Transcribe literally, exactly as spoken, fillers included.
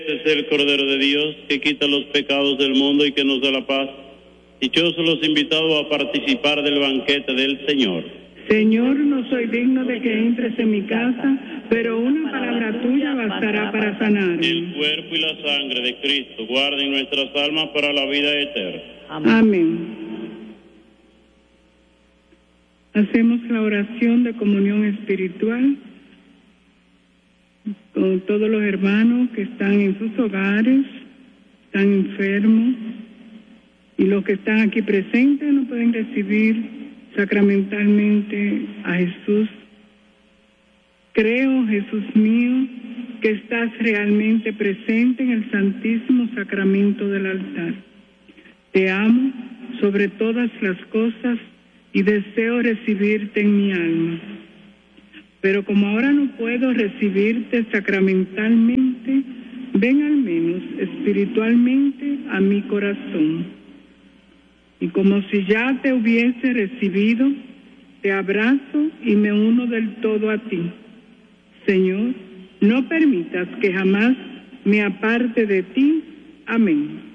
Este es el Cordero de Dios que quita los pecados del mundo y que nos da la paz. Dichosos los invitados a participar del banquete del Señor. Señor, no soy digno de que entres en mi casa, pero una palabra tuya bastará para sanarme. El cuerpo y la sangre de Cristo guarden nuestras almas para la vida eterna. Amén. Amén. Hacemos la oración de comunión espiritual con todos los hermanos que están en sus hogares, están enfermos, y los que están aquí presentes no pueden recibir sacramentalmente a Jesús. Creo, Jesús mío, que estás realmente presente en el Santísimo Sacramento del altar. Te amo sobre todas las cosas y deseo recibirte en mi alma. Pero como ahora no puedo recibirte sacramentalmente, ven al menos espiritualmente a mi corazón. Y como si ya te hubiese recibido, te abrazo y me uno del todo a ti. Señor, no permitas que jamás me aparte de ti. Amén.